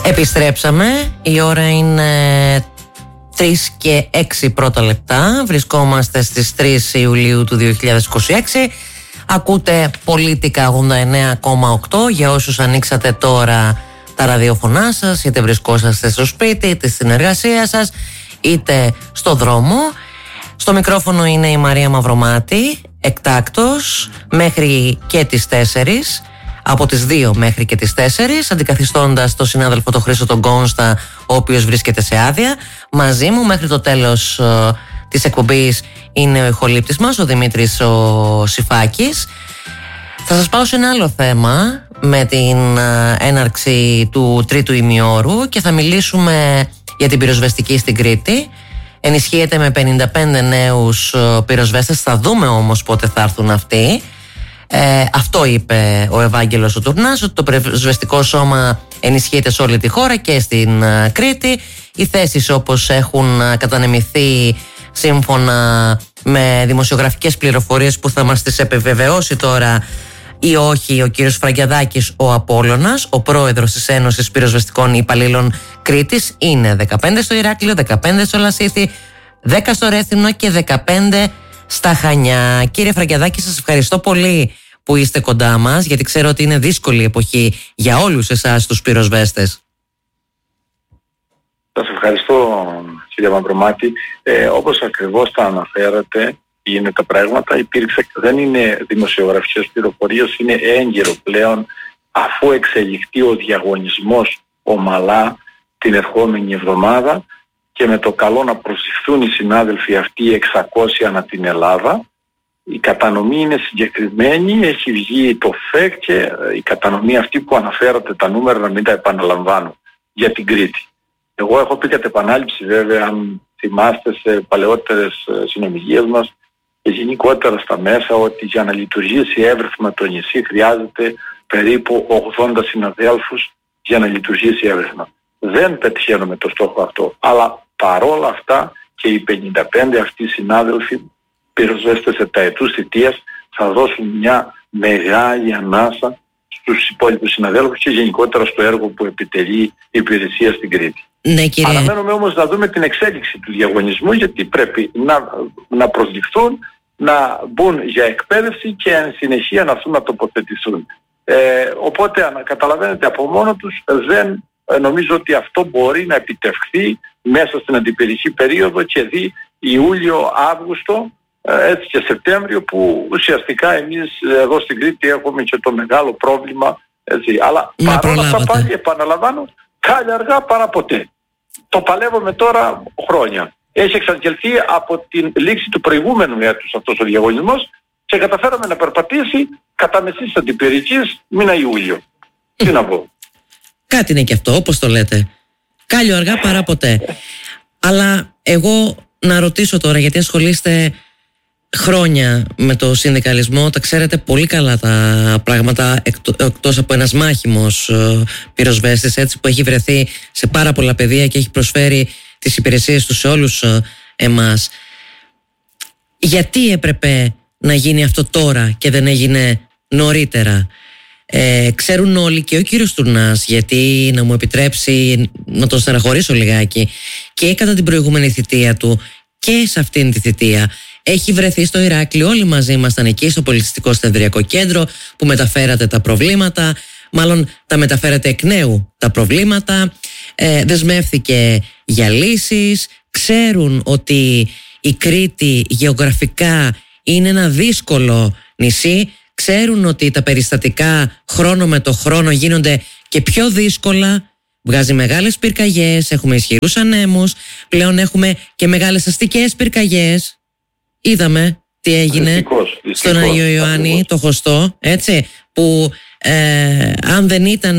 Επιστρέψαμε, η ώρα είναι 3 και 6 πρώτα λεπτά. Βρισκόμαστε στις 3 Ιουλίου του 2026. Ακούτε Πολίτικα 89,8. Για όσους ανοίξατε τώρα τα ραδιοφωνά σας, είτε βρισκόσαστε στο σπίτι, είτε στην εργασία σας, είτε στο δρόμο. Στο μικρόφωνο είναι η Μαρία Μαυρομάτη, εκτάκτος μέχρι και τις 4. Από τις 2 μέχρι και τις 4, αντικαθιστώντας τον συνάδελφο τον Χρήστο τον Κόνστα, ο οποίος βρίσκεται σε άδεια. Μαζί μου μέχρι το τέλος της εκπομπής είναι ο ηχολήπτης μας, ο Δημήτρης ο Σιφάκης. Θα σας πάω σε ένα άλλο θέμα με την έναρξη του τρίτου ημιώρου και θα μιλήσουμε για την πυροσβεστική στην Κρήτη. Ενισχύεται με 55 νέους πυροσβέστες, θα δούμε όμως πότε θα έρθουν αυτοί. Αυτό είπε ο Ευάγγελος ο Τουρνάς, ότι το πυροσβεστικό σώμα ενισχύεται σε όλη τη χώρα και στην Κρήτη. Οι θέσεις όπως έχουν κατανεμηθεί σύμφωνα με δημοσιογραφικές πληροφορίες που θα μας τις επιβεβαιώσει τώρα ή όχι ο κύριος Φραγκιαδάκης ο Απόλλωνας, ο πρόεδρος της Ένωσης Πυροσβεστικών Υπαλλήλων Κρήτης, είναι 15 στο Ηράκλειο, 15 στο Λασίθι, 10 στο Ρέθυμνο και 15 στα Χανιά. Κύριε Φραγκιαδάκη, σας ευχαριστώ πολύ που είστε κοντά μας, γιατί ξέρω ότι είναι δύσκολη εποχή για όλους εσάς τους πυροσβέστες. Σας ευχαριστώ, κύριε Μαυρομάτη. Όπως ακριβώς τα αναφέρατε, είναι τα πράγματα. Δεν είναι δημοσιογραφικές πληροφορίες, είναι έγκαιρο πλέον, αφού εξελιχθεί ο διαγωνισμός ομαλά την ερχόμενη εβδομάδα και με το καλό να προσηχθούν οι συνάδελφοι αυτοί 600 ανά την Ελλάδα. Η κατανομή είναι συγκεκριμένη, έχει βγει το ΦΕΚ και η κατανομή αυτή που αναφέρατε τα νούμερα, να μην τα επαναλαμβάνω, για την Κρήτη. Εγώ έχω πει κατ' επανάληψη, βέβαια, αν θυμάστε σε παλαιότερες συνομιλίες μας και γενικότερα στα μέσα, ότι για να λειτουργήσει εύρυθμα το νησί χρειάζεται περίπου 80 συναδέλφους για να λειτουργήσει εύρυθμα. Δεν πετυχαίνουμε το στόχο αυτό, αλλά παρόλα αυτά και οι 55 αυτοί συνάδελφοι πυροσβέστες εταετούς θητείας θα δώσουν μια μεγάλη ανάσα στους υπόλοιπους συναδέλφους και γενικότερα στο έργο που επιτελεί η υπηρεσία στην Κρήτη. Ναι, κύριε. Αναμένουμε όμως να δούμε την εξέλιξη του διαγωνισμού, γιατί πρέπει να προσληφθούν, να μπουν για εκπαίδευση και εν συνεχεία να έρθουν να τοποθετηθούν. Οπότε καταλαβαίνετε, από μόνο τους δεν νομίζω ότι αυτό μπορεί να επιτευχθεί μέσα στην αντιπυρική περίοδο και δει Ιούλιο-Αύγουστο, έτσι και Σεπτέμβριο, που ουσιαστικά εμείς εδώ στην Κρήτη έχουμε και το μεγάλο πρόβλημα, έτσι. Αλλά παρόλα αυτά πάλι επαναλαμβάνω, κάλλια αργά παρά ποτέ. Το παλεύουμε τώρα χρόνια. Έχει εξαγγελθεί από την λήξη του προηγούμενου έτους αυτός ο διαγωνισμός και καταφέραμε να περπατήσει κατά μεσής αντιπυρικής μήνα Ιούλιο. Τι να πω. Κάτι είναι και αυτό, όπως το λέτε. Κάλλιο αργά παρά ποτέ. Αλλά εγώ να ρωτήσω τώρα, γιατί ασχολείστε χρόνια με το συνδικαλισμό, τα ξέρετε πολύ καλά τα πράγματα, εκτός από ένας μάχημος πυροσβέστης, έτσι, που έχει βρεθεί σε πάρα πολλά πεδία και έχει προσφέρει τις υπηρεσίες του σε όλους εμάς. Γιατί έπρεπε να γίνει αυτό τώρα και δεν έγινε νωρίτερα? Ξέρουν όλοι, και ο κύριος Τουρνάς, γιατί να μου επιτρέψει να τον στεναχωρήσω λιγάκι, και κατά την προηγούμενη θητεία του και σε αυτήν τη θητεία έχει βρεθεί στο Ηράκλειο. Όλοι μαζί ήμασταν εκεί στο Πολιτιστικό Συνεδριακό Κέντρο που μεταφέρατε τα προβλήματα, μάλλον τα μεταφέρατε εκ νέου τα προβλήματα, δεσμεύθηκε για λύσεις. Ξέρουν ότι η Κρήτη γεωγραφικά είναι ένα δύσκολο νησί. Ξέρουν ότι τα περιστατικά χρόνο με το χρόνο γίνονται και πιο δύσκολα. Βγάζει μεγάλες πυρκαγιές, έχουμε ισχυρούς ανέμους, πλέον έχουμε και μεγάλες αστικές πυρκαγιές. Είδαμε τι έγινε στον Αγίο Ιωάννη, το Χωστό, έτσι, που αν δεν ήταν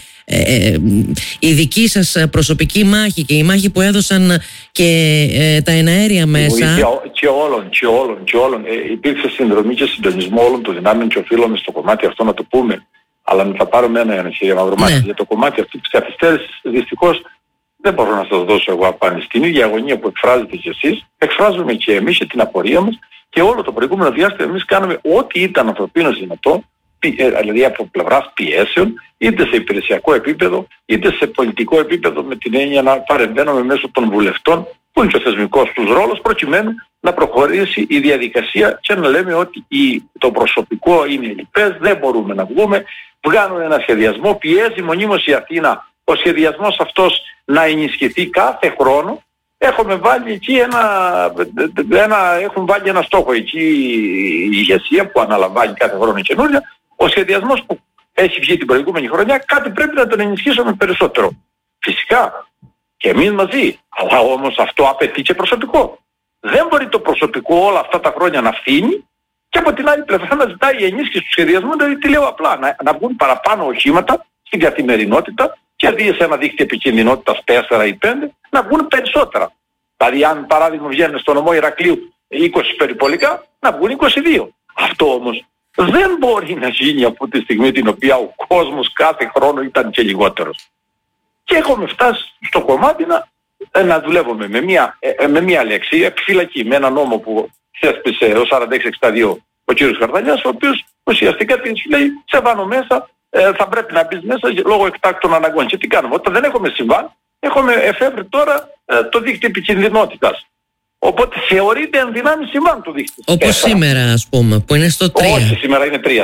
η δική σας προσωπική μάχη και η μάχη που έδωσαν και τα εναέρια μέσα. Και όλων. Υπήρξε συνδρομή και συντονισμό όλων των δυνάμεων και οφείλουμε στο κομμάτι αυτό να το πούμε. Αλλά να τα πάρουμε ένα-ένα, κύριε Μαυρομάτη. Για το κομμάτι αυτή της καθυστέρησης, δυστυχώς δεν μπορώ να σας δώσω εγώ απάντηση. Την ίδια αγωνία που εκφράζετε κι εσείς, εκφράζουμε και εμείς και την απορία μας, και όλο το προηγούμενο διάστημα εμείς κάνουμε ό,τι ήταν ανθρωπίνως δυνατό δηλαδή από πλευράς πιέσεων, είτε σε υπηρεσιακό επίπεδο, είτε σε πολιτικό επίπεδο, με την έννοια να παρεμβαίνουμε μέσω των βουλευτών, που είναι και ο θεσμικός τους ρόλος, προκειμένου να προχωρήσει η διαδικασία και να λέμε ότι το προσωπικό είναι λοιπές, δεν μπορούμε να βγούμε, βγάλουν ένα σχεδιασμό, πιέζει μονίμως η Αθήνα ο σχεδιασμός αυτός να ενισχυθεί κάθε χρόνο. Έχουμε βάλει εκεί έχουμε βάλει ένα στόχο εκεί η ηγεσία που αναλαμβάνει κάθε χρόνο καινούρια. Ο σχεδιασμός που έχει βγει την προηγούμενη χρονιά, κάτι πρέπει να τον ενισχύσουμε περισσότερο. Φυσικά και εμείς μαζί, αλλά όμως αυτό απαιτεί και προσωπικό. Δεν μπορεί το προσωπικό όλα αυτά τα χρόνια να φθήνει και από την άλλη πλευρά να ζητάει η ενίσχυση του σχεδιασμού. Δηλαδή τι λέω απλά, να βγουν παραπάνω οχήματα στην καθημερινότητα και αντί σε ένα δίκτυο επικινδυνότητας 4 ή 5 να βγουν περισσότερα. Δηλαδή αν παράδειγμα βγαίνουν στο νομό Ηρακλείου 20 περιπολικά, να βγουν 22. Αυτό όμως δεν μπορεί να γίνει από τη στιγμή την οποία ο κόσμος κάθε χρόνο ήταν και λιγότερος. Και έχουμε φτάσει στο κομμάτι να δουλεύουμε με μία λέξη, επιφυλακή, με ένα νόμο που θέσπισε ο 4662 ο κ. Χαρδαλιάς, ο οποίος ουσιαστικά σου λέει σε βάνω μέσα, θα πρέπει να μπεις μέσα λόγω εκτάκτων αναγκών. Και τι κάνουμε, όταν δεν έχουμε συμβάν, έχουμε εφεύρει τώρα το δίκτυο επικινδυνότητας. Οπότε θεωρείται εν δυνάμει συμβάν το δίκτυο. Όπως σήμερα ας πούμε, που είναι στο 3. Όχι, σήμερα είναι 3.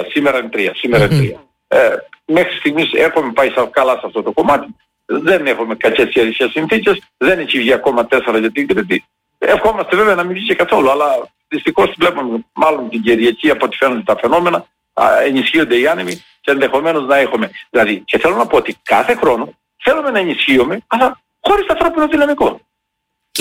Μέχρι στιγμής έχουμε πάει καλά σε αυτό το κομμάτι. Δεν έχουμε κακές χειριστικές συνθήκες, δεν έχει βγει ακόμα 4 για την Κρήτη. Ευχόμαστε βέβαια να μην βγει και καθόλου, αλλά δυστυχώς βλέπουμε μάλλον την Κυριακή από ό,τι φαίνονται τα φαινόμενα, ενισχύονται οι άνεμοι και ενδεχομένως να έχουμε. Δηλαδή, και θέλω να πω ότι κάθε χρόνο θέλουμε να ενισχύουμε, αλλά χωρίς ανθρώπινο δυναμικό. Και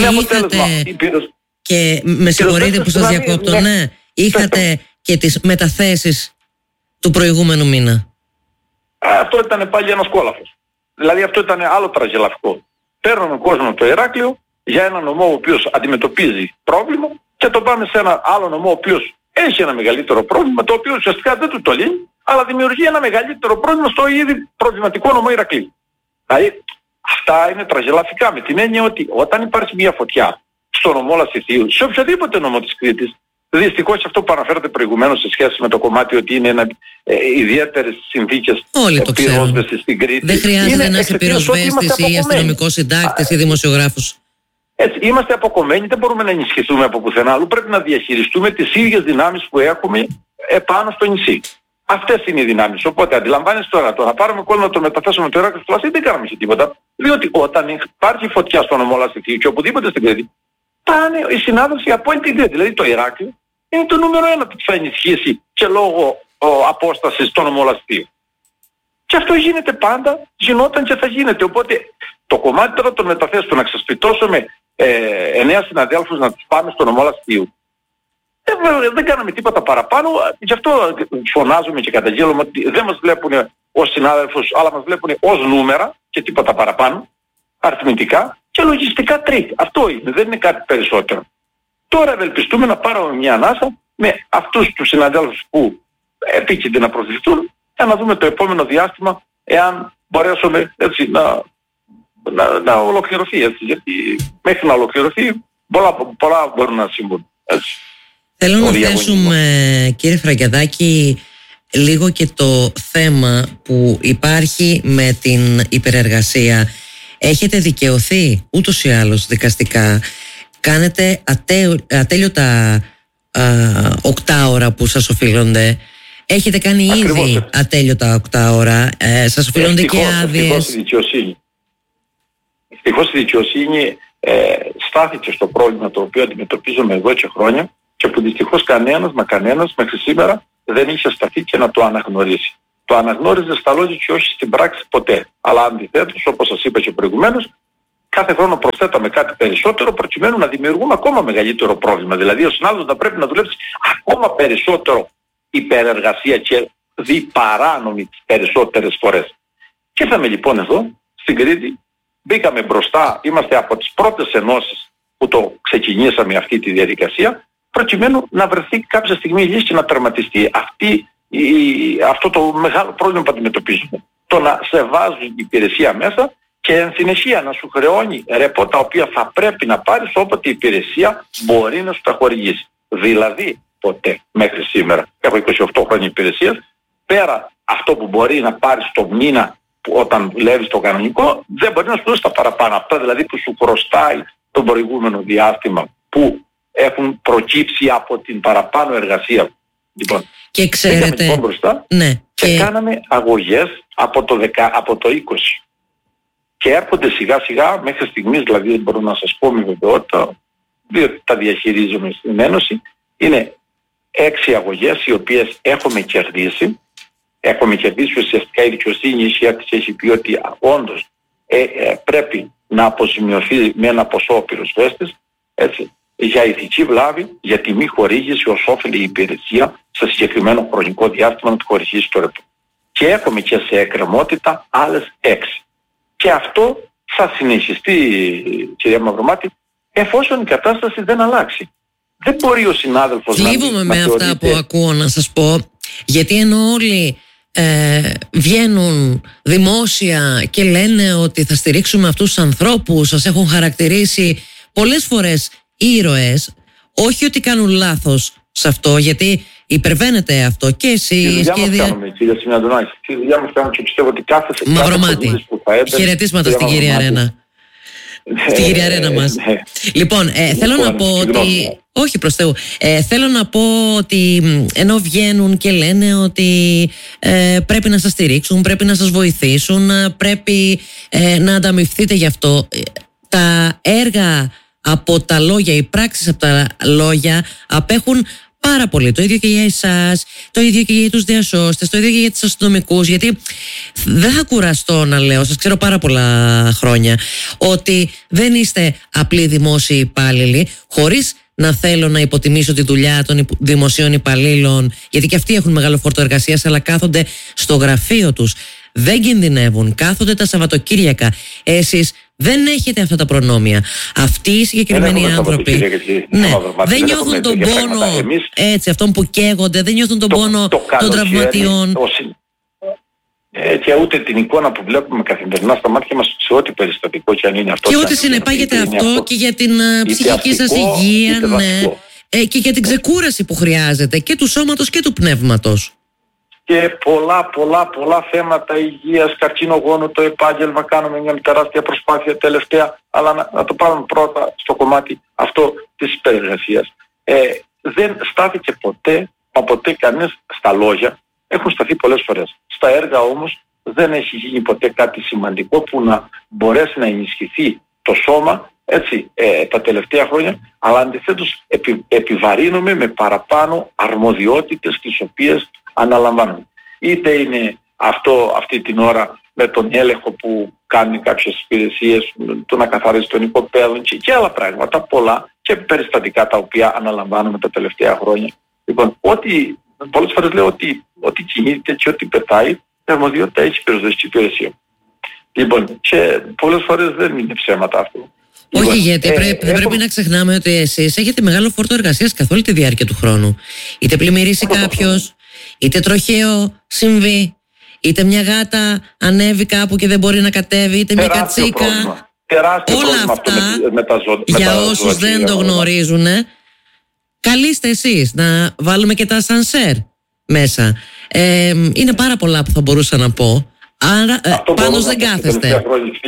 και με συγχωρείτε που σας διακόπτω, είχατε και τις μεταθέσεις του προηγούμενου μήνα. Αυτό ήταν πάλι ένας κόλαφος. Δηλαδή αυτό ήταν άλλο τραγελαφικό. Παίρνουμε κόσμο από το Ηράκλειο για ένα νομό ο οποίος αντιμετωπίζει πρόβλημα και τον πάμε σε ένα άλλο νομό ο οποίος έχει ένα μεγαλύτερο πρόβλημα, το οποίο ουσιαστικά δεν του το λύνει, αλλά δημιουργεί ένα μεγαλύτερο πρόβλημα στο ήδη προβληματικό νομό Ηρακλείου. Δηλαδή αυτά είναι τραγελαφικά με την έννοια ότι όταν υπάρχει μια φωτιά στο νομό Λασιθίου, σε οποιοδήποτε νομό της Κρήτης, δυστυχώς αυτό που αναφέρατε προηγουμένως σε σχέση με το κομμάτι ότι είναι ιδιαίτερες συνθήκες πυρόσβεσης στην Κρήτη. Δεν χρειάζεται να είσαι πυροσβέστης ή αστυνομικός συντάκτης ή δημοσιογράφος. Έτσι, είμαστε αποκομμένοι, δεν μπορούμε να ενισχυθούμε από πουθενά άλλου. Πρέπει να διαχειριστούμε τις ίδιες δυνάμεις που έχουμε επάνω στο νησί. Αυτές είναι οι δυνάμεις. Οπότε αντιλαμβάνεσαι τώρα, το να πάρουμε κόσμο να το μεταθέσουμε το Ηράκλειο στο Λασί, δεν κάνουμε και τίποτα. Διότι όταν υπάρχει φωτιά στο νομό Λασιθίου και οπουδήποτε στην Κρήτη, πάνε οι συνάδελφοι από όλη την Κρήτη. Δηλαδή το Ηράκλειο είναι το νούμερο 1 που θα ενισχύσει και λόγω απόστασης στο νομό Λασιθίου. Και αυτό γίνεται πάντα, γινόταν και θα γίνεται. Οπότε το κομμάτι τώρα των μεταθέσεων, το να ξεσπιτώσουμε 9 συναδέλφους να τους πάμε στο νομό Λασιθίου, δεν κάναμε τίποτα παραπάνω. Γι' αυτό φωνάζουμε και καταγγέλουμε ότι δεν μας βλέπουν ως συνάδελφους, αλλά μας βλέπουν ως νούμερα και τίποτα παραπάνω, αριθμητικά και λογιστικά τρίτη. Αυτό είναι, δεν είναι κάτι περισσότερο. Τώρα ευελπιστούμε να πάρουμε μια ανάσα με αυτούς τους συναδέλφους που επίκυνται να προσληφθούν για να δούμε το επόμενο διάστημα εάν μπορέσουμε έτσι να ολοκληρωθεί. Έτσι, γιατί μέχρι να ολοκληρωθεί πολλά μπορούν να συμβούν. Έτσι. Θέλω να θέσουμε, κύριε Φραγκιαδάκη, λίγο και το θέμα που υπάρχει με την υπερεργασία. Έχετε δικαιωθεί ούτως ή άλλως δικαστικά. Κάνετε ατέλειωτα 8 ώρα που σας οφείλονται. Έχετε κάνει ακριβώς ήδη ατέλειωτα 8 ώρα. Σας οφείλονται και άδειες. Ευτυχώς η δικαιοσύνη στάθηκε στο πρόβλημα το οποίο αντιμετωπίζουμε εδώ και χρόνια και που δυστυχώς κανένας μέχρι σήμερα δεν είχε σταθεί και να το αναγνωρίσει. Το αναγνώριζε στα λόγια και όχι στην πράξη ποτέ. Αλλά αντιθέτως, όπως σας είπα και προηγουμένως, κάθε χρόνο προσθέταμε κάτι περισσότερο προκειμένου να δημιουργούμε ακόμα μεγαλύτερο πρόβλημα. Δηλαδή ο συνάδελφος θα πρέπει να δουλέψει ακόμα περισσότερο υπερεργασία και παράνομη τις περισσότερες φορές. Και ήρθαμε λοιπόν εδώ στην Κρήτη, μπήκαμε μπροστά, είμαστε από τις πρώτες ενώσεις που το ξεκινήσαμε αυτή τη διαδικασία, προκειμένου να βρεθεί κάποια στιγμή λύση και να τερματιστεί αυτό το μεγάλο πρόβλημα που αντιμετωπίζουμε. Το να σε βάζουν η υπηρεσία μέσα και εν συνεχεία να σου χρεώνει ρεπό τα οποία θα πρέπει να πάρεις όποτε η υπηρεσία μπορεί να σου τα χορηγήσει. Δηλαδή, ποτέ μέχρι σήμερα, έχω 28 χρόνια υπηρεσίας, πέρα αυτό που μπορεί να πάρεις το μήνα όταν δουλεύεις το κανονικό, δεν μπορεί να σου δώσει τα παραπάνω. Αυτά δηλαδή που σου χρωστάει το προηγούμενο διάστημα, που έχουν προκύψει από την παραπάνω εργασία. Λοιπόν, και ξέρετε, λοιπόν μπροστά, ναι, και κάναμε αγωγές από το 20. Και έρχονται σιγά σιγά μέχρι στιγμής, δηλαδή δεν μπορώ να σας πω με βεβαιότητα, διότι τα διαχειρίζομαι στην Ένωση, είναι 6 αγωγές οι οποίες έχουμε κερδίσει. Έχουμε κερδίσει ουσιαστικά, η δικαιοσύνη έχει πει ότι όντως πρέπει να αποζημιωθεί με ένα ποσό ο πυροσβέστης, έτσι, για ηθική βλάβη, για τη μη χορήγηση ως όφελη υπηρεσία σε συγκεκριμένο χρονικό διάστημα να του χορηγήσει το ρεπό. Και έχουμε και σε εκκρεμότητα άλλες 6. Και αυτό θα συνεχιστεί, κυρία Μαυρομάτη, εφόσον η κατάσταση δεν αλλάξει. Δεν μπορεί ο συνάδελφος να... Θλίβομαι με αυτά που ακούω, να σας πω, γιατί ενώ όλοι βγαίνουν δημόσια και λένε ότι θα στηρίξουμε αυτούς τους ανθρώπους, σας έχουν χαρακτηρίσει πολλές φορές ήρωες, όχι ότι κάνουν λάθος σε αυτό, γιατί υπερβαίνετε αυτό και εσείς και η δουλειά μας κύριε Σιμιαντονάκη, τη δουλειά μας κάνουμε και πιστεύω ότι κάθε Μαυρομάτη, χαιρετίσματα στην κυρία Ρένα. Στην κυρία Ρένα μας. Λοιπόν, θέλω να πω ότι... Όχι προς Θεού. Θέλω να πω ότι ενώ βγαίνουν και λένε ότι πρέπει να σας στηρίξουν, πρέπει να σας βοηθήσουν, πρέπει να ανταμοιφθείτε γι' αυτό, τα έργα από τα λόγια, οι πράξεις από τα λόγια απέχουν πάρα πολύ. Το ίδιο και για εσάς, το ίδιο και για τους διασώστες, το ίδιο και για τους αστυνομικούς. Γιατί δεν θα κουραστώ να λέω, σας ξέρω πάρα πολλά χρόνια, ότι δεν είστε απλοί δημόσιοι υπάλληλοι, χωρίς να θέλω να υποτιμήσω τη δουλειά των δημοσίων υπαλλήλων, γιατί και αυτοί έχουν μεγάλο φόρτο εργασίας, αλλά κάθονται στο γραφείο τους. Δεν κινδυνεύουν, κάθονται τα Σαββατοκύριακα. Εσείς δεν έχετε αυτά τα προνόμια. Αυτοί οι συγκεκριμένοι άνθρωποι δεν νιώθουν τον πόνο έτσι, αυτών που καίγονται, δεν νιώθουν τον πόνο των τραυματιών. Και ούτε την εικόνα που βλέπουμε καθημερινά στα μάτια μας σε ό,τι περιστατικό και αν είναι αυτό. Και ό,τι συνεπάγεται αυτό και για την ψυχική σας υγεία, και για την ξεκούραση που χρειάζεται και του σώματος και του πνεύματος. Και πολλά θέματα υγείας, καρκινογόνου, το επάγγελμα, κάνουμε μια τεράστια προσπάθεια τελευταία, αλλά να το πάρουμε πρώτα στο κομμάτι αυτό της υπεργασίας. Δεν στάθηκε ποτέ κανείς στα λόγια, έχουν σταθεί πολλές φορές. Στα έργα όμως δεν έχει γίνει ποτέ κάτι σημαντικό που να μπορέσει να ενισχυθεί το σώμα, έτσι, τα τελευταία χρόνια, αλλά αντιθέτως επιβαρύνουμε με παραπάνω αρμοδιότητες τις οποίες αναλαμβάνουμε. Είτε είναι αυτή την ώρα με τον έλεγχο που κάνει κάποιες υπηρεσίες, το να καθαρίσει τον οικοπαίδων και άλλα πράγματα, πολλά και περιστατικά τα οποία αναλαμβάνουμε τα τελευταία χρόνια. Λοιπόν, πολλές φορές λέω ότι κινείται και ότι πετάει, η αρμοδιότητα έχει πυροσβεστική υπηρεσία. Λοιπόν, και πολλές φορές δεν είναι ψέματα αυτό. Όχι, γιατί δεν πρέπει να ξεχνάμε ότι εσείς έχετε μεγάλο φόρτο εργασίας καθ' όλη τη διάρκεια του χρόνου. Είτε πλημμυρίσει κάποιος, είτε τροχαίο συμβεί, είτε μια γάτα ανέβει κάπου και δεν μπορεί να κατέβει, είτε μια κατσίκα. Όλα αυτά, για όσους δεν το γνωρίζουν, καλείστε εσείς να βάλουμε και τα ασανσέρ μέσα. Είναι πάρα πολλά που θα μπορούσα να πω. Άρα πάντως δεν κάθεστε.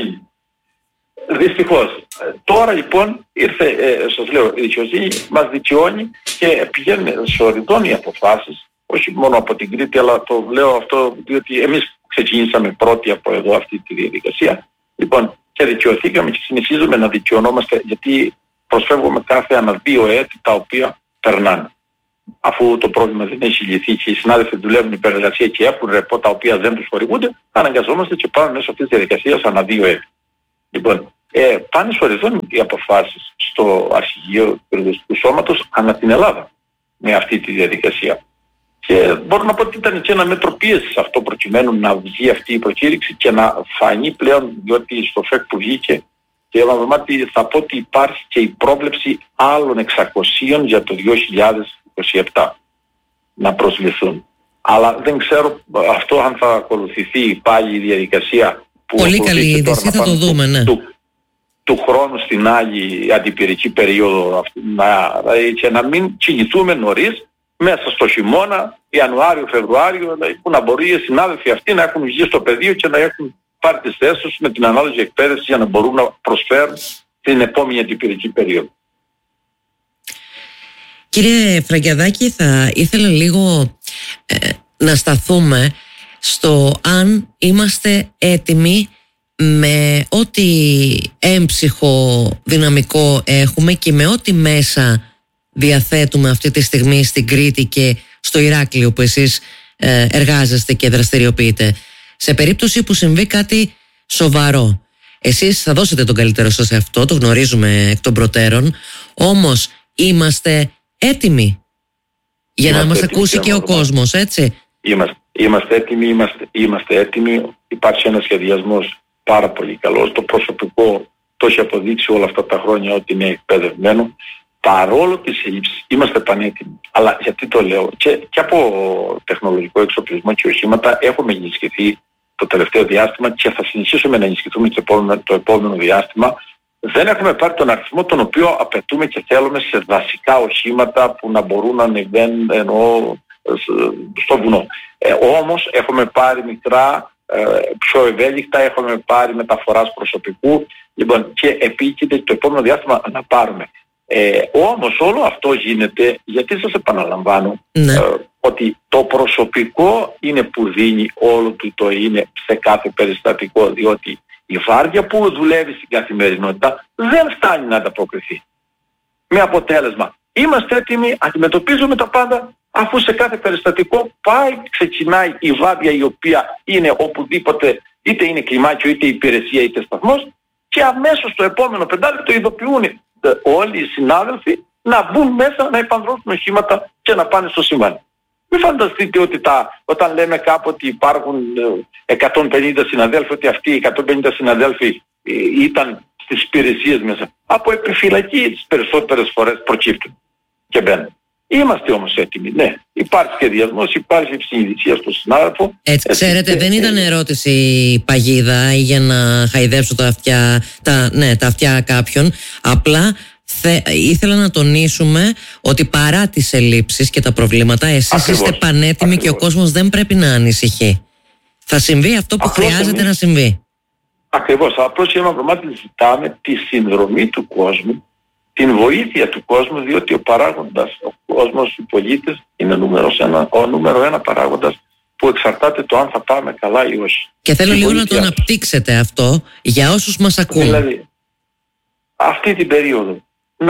Δυστυχώς. Τώρα λοιπόν ήρθε, σας λέω, η δικαιοσύνη μας δικαιώνει και πηγαίνουν σωρητών οι αποφάσεις, όχι μόνο από την Κρήτη, αλλά το λέω αυτό διότι εμείς ξεκινήσαμε πρώτοι από εδώ αυτή τη διαδικασία. Λοιπόν, και δικαιωθήκαμε και συνεχίζουμε να δικαιωνόμαστε, γιατί προσφεύγουμε κάθε ανά 2 έτη τα οποία περνάνε. Αφού το πρόβλημα δεν έχει λυθεί και οι συνάδελφοι δουλεύουν υπεργασία και έχουν ρεπό τα οποία δεν τους χορηγούνται, αναγκαζόμαστε και πάμε μέσω αυτής της διαδικασίας ανά 2 έτη. Λοιπόν, πάνε σωρηθούν οι αποφάσεις στο αρχηγείο του Πυροσβεστικού Σώματος ανά την Ελλάδα με αυτή τη διαδικασία. Και μπορώ να πω ότι ήταν και ένα μέτρο πίεσης αυτό προκειμένου να βγει αυτή η προκήρυξη και να φανεί πλέον, διότι στο ΦΕΚ που βγήκε, και θα πω ότι υπάρχει και η πρόβλεψη άλλων 600 για το 2027 να προσληφθούν. Αλλά δεν ξέρω αυτό αν θα ακολουθηθεί πάλι η διαδικασία που πολύ καλή είδηση, θα το δούμε, ναι. Του χρόνου στην άλλη αντιπυρική περίοδο και να μην κινηθούμε νωρίς μέσα στο χειμώνα Ιανουάριο, Φεβρουάριο, που να μπορεί οι συνάδελφοι αυτοί να έχουν βγει στο πεδίο και να έχουν πάρει τις θέσεις τους με την ανάλογη εκπαίδευση για να μπορούν να προσφέρουν την επόμενη αντιπυρική περίοδο. Κύριε Φραγκιαδάκη, θα ήθελα λίγο να σταθούμε στο αν είμαστε έτοιμοι με ό,τι έμψυχο δυναμικό έχουμε και με ό,τι μέσα διαθέτουμε αυτή τη στιγμή στην Κρήτη και στο Ηράκλειο που εσείς εργάζεστε και δραστηριοποιείτε. Σε περίπτωση που συμβεί κάτι σοβαρό, εσείς θα δώσετε τον καλύτερο σας σε αυτό, το γνωρίζουμε εκ των προτέρων, όμως είμαστε έτοιμοι για να μας ακούσει και ο κόσμος, έτσι? Είμαστε έτοιμοι. Υπάρχει ένας σχεδιασμός πάρα πολύ καλός. Το προσωπικό το έχει αποδείξει όλα αυτά τα χρόνια ότι είναι εκπαιδευμένο. Παρόλο τις ελλείψεις είμαστε πανέτοιμοι. Αλλά γιατί το λέω? Και από τεχνολογικό εξοπλισμό και οχήματα έχουμε ενισχυθεί το τελευταίο διάστημα και θα συνεχίσουμε να ενισχυθούμε το επόμενο διάστημα. Δεν έχουμε πάρει τον αριθμό τον οποίο απαιτούμε και θέλουμε σε δασικά οχήματα που να μπορούν να ανεβαίνουν στο βουνό. Όμως έχουμε πάρει μικρά, πιο ευέλικτα, έχουμε πάρει μεταφοράς προσωπικού, λοιπόν, και επίκειται το επόμενο διάστημα να πάρουμε. Όμως όλο αυτό γίνεται γιατί σας επαναλαμβάνω ότι το προσωπικό είναι που δίνει όλο του το είναι σε κάθε περιστατικό, διότι η βάρδια που δουλεύει στην καθημερινότητα δεν φτάνει να ανταποκριθεί. Με αποτέλεσμα, είμαστε έτοιμοι, αντιμετωπίζουμε τα πάντα, αφού σε κάθε περιστατικό ξεκινάει η βάρδια η οποία είναι οπουδήποτε, είτε είναι κλιμάκιο, είτε υπηρεσία, είτε σταθμός, και αμέσως το επόμενο πεντάλεπτο ειδοποιούν όλοι οι συνάδελφοι να μπουν μέσα, να επανδρώσουν οχήματα και να πάνε στο συμβάν. Μην φανταστείτε ότι όταν λέμε κάπου ότι υπάρχουν 150 συναδέλφοι, ότι αυτοί οι 150 συναδέλφοι ήταν στις υπηρεσίες μέσα. Από επιφυλακή τις περισσότερες φορές προκύπτουν και μπαίνουν. Είμαστε όμως έτοιμοι, ναι. Υπάρχει σχεδιασμός, υπάρχει συνειδησία στο συνάδελφο. Έτσι, ξέρετε, δεν ήταν ερώτηση παγίδα ή για να χαϊδέψω τα αυτιά κάποιον. Απλά ήθελα να τονίσουμε ότι παρά τις ελλείψεις και τα προβλήματα, εσείς είστε πανέτοιμοι και ο κόσμος δεν πρέπει να ανησυχεί. Θα συμβεί αυτό που χρειάζεται να συμβεί. Ακριβώς. Απλώς για να ζητάμε τη συνδρομή του κόσμου, την βοήθεια του κόσμου, διότι ο παράγοντας, ο κόσμος, οι πολίτες είναι ο νούμερο ένα παράγοντας που εξαρτάται το αν θα πάμε καλά ή όχι. Και θέλω λίγο να το αναπτύξετε αυτό για όσους μας ακούν. Δηλαδή, αυτή την περίοδο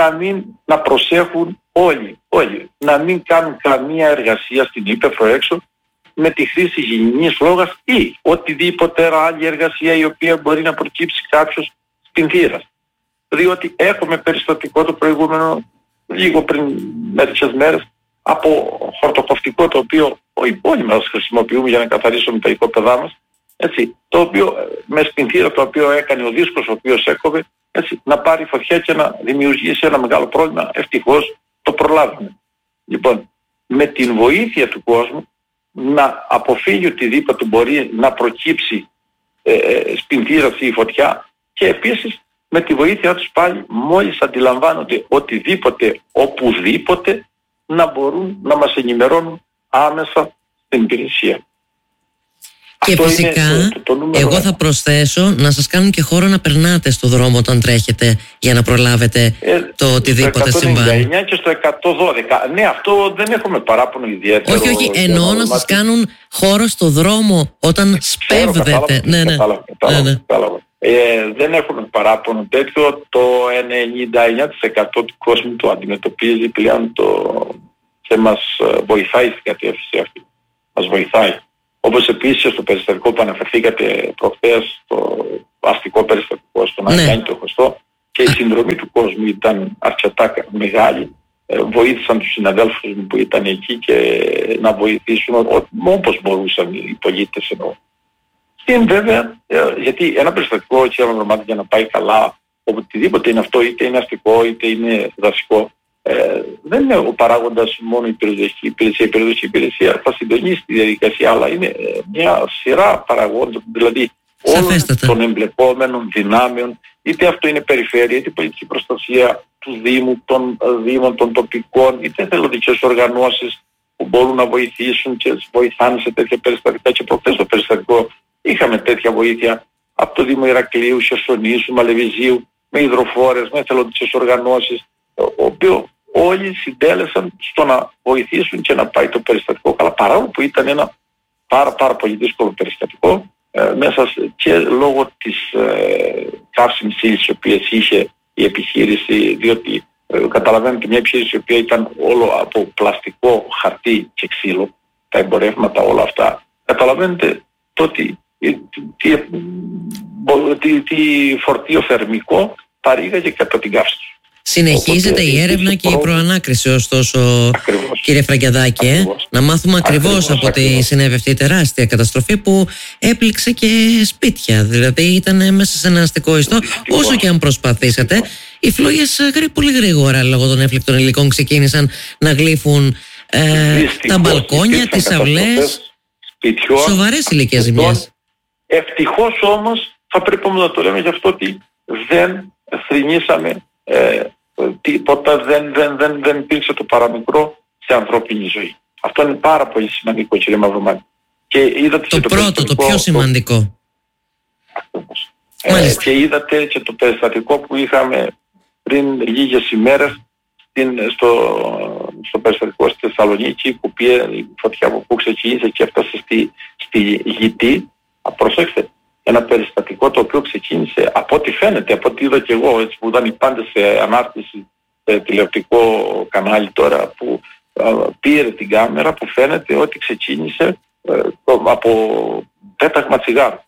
να προσέχουν όλοι, να μην κάνουν καμία εργασία στην ύπαιθρο έξω με τη χρήση γυηνικής φλόγας ή οτιδήποτε άλλη εργασία η οποία μπορεί να προκύψει κάποιος στην θύρα. Διότι έχουμε περιστατικό το προηγούμενο, λίγο πριν μερικές μέρες, από χορτοκοφτικό το οποίο όλοι μας χρησιμοποιούμε για να καθαρίσουμε τα οικόπεδά μας, έτσι, το οποίο με σπινθήρα το οποίο έκανε ο δίσκος ο οποίος έκοβε, έτσι, να πάρει φωτιά και να δημιουργήσει ένα μεγάλο πρόβλημα. Ευτυχώς το προλάβουμε. Λοιπόν, με την βοήθεια του κόσμου να αποφύγει οτιδήποτε μπορεί να προκύψει σπινθήρας ή φωτιά, και επίσης με τη βοήθεια τους πάλι, μόλις αντιλαμβάνονται οτιδήποτε, οπουδήποτε, να μπορούν να μας ενημερώνουν άμεσα στην υπηρεσία. Και αυτό φυσικά εγώ θα προσθέσω να σας κάνουν και χώρο να περνάτε στο δρόμο όταν τρέχετε για να προλάβετε το οτιδήποτε συμβαίνει. Στο 199 και στο 112. Ναι, αυτό δεν έχουμε παράπονο ιδιαίτερο. Όχι, εννοώ να σας κάνουν χώρο στο δρόμο όταν σπέβδετε. Κατάλαβα. Δεν έχουμε παράπονο τέτοιο. Το 99% του κόσμου το αντιμετωπίζει πλέον και μας βοηθάει στην κατεύθυνση αυτή. Μας βοηθάει. Όπως επίσης στο περιστατικό που αναφερθήκατε προχθές, το αστικό περιστατικό στον Αγιάννη το Χωστό, και η συνδρομή του κόσμου ήταν αρκετά μεγάλη. Βοήθησαν τους συναδέλφους μου που ήταν εκεί και να βοηθήσουν όπως μπορούσαν οι πολίτες εννοώ. Και βέβαια, γιατί ένα περιστατικό για να πάει καλά, οτιδήποτε είναι αυτό, είτε είναι αστικό είτε είναι δασικό, δεν είναι ο παράγοντας μόνο η περιοδική υπηρεσία. Η περιοδική υπηρεσία θα συντονίσει τη διαδικασία, αλλά είναι μια σειρά παραγόντων, δηλαδή όλων των εμπλεκόμενων δυνάμεων, είτε αυτό είναι περιφέρεια, είτε πολιτική προστασία του Δήμου, των Δήμων, των τοπικών, είτε θελοντικές οργανώσεις που μπορούν να βοηθήσουν και βοηθάνε σε τέτοια περιστατικά. Και προχθές το περιστατικό είχαμε τέτοια βοήθεια από το Δήμο Ηρακλείου, Χερσονήσου, Μαλεβιζίου, με υδροφόρες, με εθελοντικές οργανώσεις, οποίο όλοι συντέλεσαν στο να βοηθήσουν και να πάει το περιστατικό καλά, παρόλο που ήταν ένα πάρα πολύ δύσκολο περιστατικό, μέσα και λόγω της καύσιμης ύλης οι οποίες είχε η επιχείρηση, διότι καταλαβαίνετε μια επιχείρηση η οποία ήταν όλο από πλαστικό, χαρτί και ξύλο, τα εμπορεύματα όλα αυτά, καταλαβαίνετε τότε τι φορτίο θερμικό παρήγαγε κατά την καύση. Συνεχίζεται η έρευνα και η προανάκριση, ωστόσο, κύριε Φραγκιαδάκη, να μάθουμε ακριβώς από τι συνέβη αυτή η τεράστια καταστροφή που έπληξε και σπίτια. Δηλαδή ήταν μέσα σε ένα αστικό ιστό. Όσο και αν προσπαθήσατε, οι φλόγες πολύ γρήγορα λόγω των έφλεκτων υλικών ξεκίνησαν να γλύφουν τα μπαλκόνια, τις αυλές. Σοβαρές ηλικές ζημιές. Ευτυχώς όμως θα πρέπει να το λέμε γι' αυτό ότι δεν θρηνήσαμε τίποτα, δεν υπήρξε το παραμικρό σε ανθρώπινη ζωή. Αυτό είναι πάρα πολύ σημαντικό, κύριε Μαυρομάτη. Το πρώτο, το πιο σημαντικό. Και είδατε και το περιστατικό που είχαμε πριν λίγες ημέρες στο περιστατικό στη Θεσσαλονίκη, που πήγε η φωτιά που ξεκίνησε και έφτασε στη Γητή. Προσέξτε, ένα περιστατικό το οποίο ξεκίνησε από ό,τι φαίνεται, από ό,τι είδα και εγώ, έτσι, που ήταν οι πάντες σε ανάρτηση σε τηλεοπτικό κανάλι τώρα, που πήρε την κάμερα, που φαίνεται ότι ξεκίνησε από πέταγμα τσιγάρου.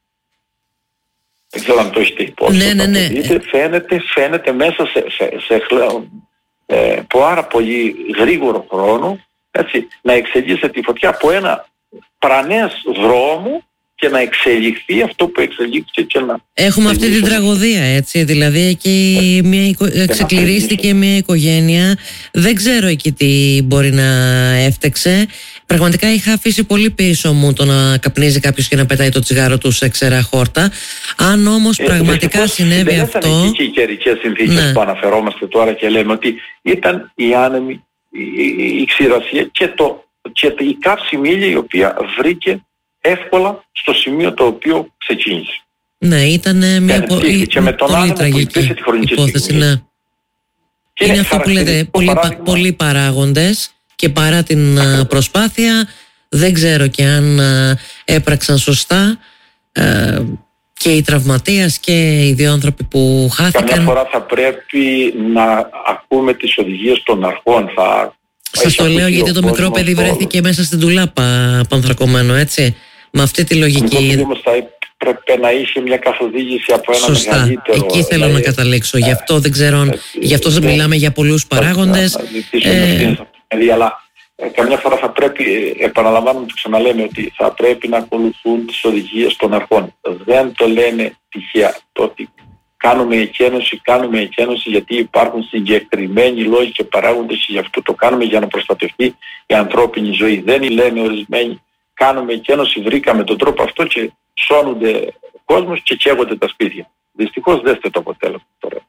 Δεν ξέρω αν το έχετε υπόψη. Ναι. Φαίνεται μέσα σε πάρα πολύ γρήγορο χρόνο, έτσι, να εξελίσσεται η φωτιά από ένα πρανές δρόμο και να εξελιχθεί αυτό που εξελίχθηκε και να... Έχουμε αυτή την τραγωδία, έτσι, δηλαδή εκεί ξεκληρίστηκε μια οικογένεια, δεν ξέρω εκεί τι μπορεί να έφτεξε. Πραγματικά είχα αφήσει πολύ πίσω μου το να καπνίζει κάποιος και να πετάει το τσιγάρο του σε ξερά χόρτα. Αν όμως πραγματικά συνέβη αυτό... Δεν ήταν εκεί οι καιρικές συνθήκες που αναφερόμαστε τώρα και λέμε ότι ήταν η άνεμη, η ξηρασία και η καύσιμη ύλη η οποία βρήκε εύκολα στο σημείο το οποίο ξεκίνησε. Ναι, ήταν μια πολύ τραγική υπόθεση. Ναι. Είναι αυτό που λέτε, πολλοί παράγοντες και παρά την προσπάθεια δεν ξέρω και αν έπραξαν σωστά και οι τραυματίες και οι δύο άνθρωποι που χάθηκαν. Καμιά φορά θα πρέπει να ακούμε τις οδηγίες των αρχών. Σας το λέω γιατί το μικρό παιδί βρέθηκε μέσα στην τουλάπα πανθρακωμένο, έτσι. Με αυτή τη λογική. Όμως θα πρέπει να είχε μια καθοδήγηση από ένα μεγαλύτερο. Εκεί θέλω να καταλήξω. Γι' αυτό δεν ξέρω αν. Γι' αυτό μιλάμε για πολλούς παράγοντες. Αλλά καμιά φορά θα πρέπει, επαναλαμβάνουμε, το ξαναλέμε, ότι θα πρέπει να ακολουθούν τις οδηγίες των αρχών. Δεν το λένε τυχαία. Το ότι κάνουμε εκένωση γιατί υπάρχουν συγκεκριμένοι λόγοι και παράγοντες και γι' αυτό το κάνουμε για να προστατευτεί η ανθρώπινη ζωή. Δεν λένε ορισμένοι. Κάνουμε εκένωση, βρήκαμε τον τρόπο αυτό και σώνονται κόσμος και καίγονται τα σπίτια. Δυστυχώς δέστε το αποτέλεσμα τώρα.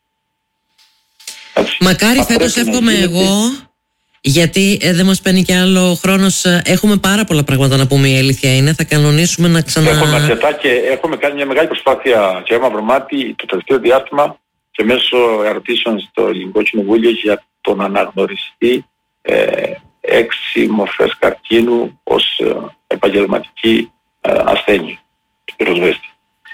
Μακάρι φέτος, εύχομαι εγώ, γιατί δεν μας παίρνει και άλλο χρόνος. Έχουμε πάρα πολλά πράγματα να πούμε, η αλήθεια είναι. Θα κανονίσουμε να Έχουμε αρκετά και έχουμε κάνει μια μεγάλη προσπάθεια, κύριε Μαυρομάτη, το τελευταίο διάστημα και μέσω ερωτήσεων στο Ελληνικό Κοινοβούλιο για τον αναγνωριστή 6 μορφές καρκίνου ως επαγγελματική ασθένεια του πυροσβέστη.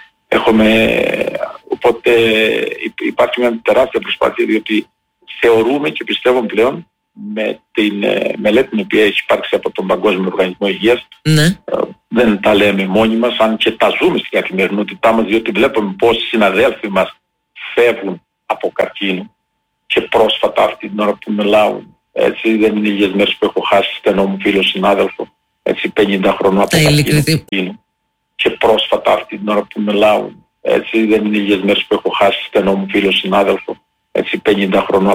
Οπότε υπάρχει μια τεράστια προσπάθεια, διότι θεωρούμε και πιστεύω πλέον με την μελέτη την οποία έχει υπάρξει από τον Παγκόσμιο Οργανισμό Υγείας, δεν τα λέμε μόνοι μας, αν και τα ζούμε στην καθημερινότητά μας, διότι βλέπουμε πως οι συναδέλφοι μας φεύγουν από καρκίνο και πρόσφατα αυτή την ώρα που μιλάω, έτσι, δεν είναι λίγες μέρες που έχω χάσει στενό μου φίλο συνάδελφο, έτσι, 50 χρονών από καρκίνο. Και πρόσφατα αυτή την ώρα που μιλάω, έτσι, δεν είναι λίγες μέρες που έχω χάσει στενό μου φίλο συνάδελφο, έτσι, 50 χρονών